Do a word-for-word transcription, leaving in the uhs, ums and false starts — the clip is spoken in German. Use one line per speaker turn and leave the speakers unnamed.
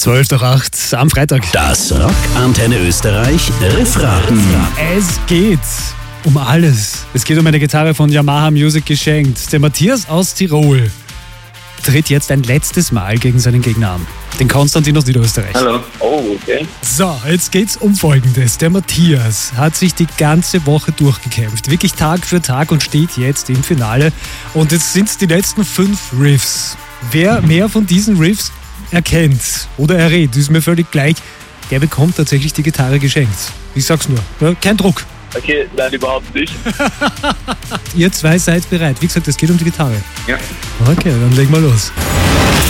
zwölf nach acht am Freitag.
Das Rock Antenne Österreich Riffraten.
Es geht um alles. Es geht um eine Gitarre von Yamaha Music geschenkt. Der Matthias aus Tirol tritt jetzt ein letztes Mal gegen seinen Gegner an. Den Konstantin aus Niederösterreich.
Hallo. Oh, okay.
So, jetzt geht's um Folgendes. Der Matthias hat sich die ganze Woche durchgekämpft. Wirklich Tag für Tag und steht jetzt im Finale. Und jetzt sind es die letzten fünf Riffs. Wer mehr von diesen Riffs erkennt oder errät, ist mir völlig gleich, der bekommt tatsächlich die Gitarre geschenkt. Ich sag's nur. Ja, kein Druck.
Okay, nein, überhaupt nicht.
Ihr zwei seid bereit. Wie gesagt, es geht um die Gitarre.
Ja.
Okay, dann legen wir los.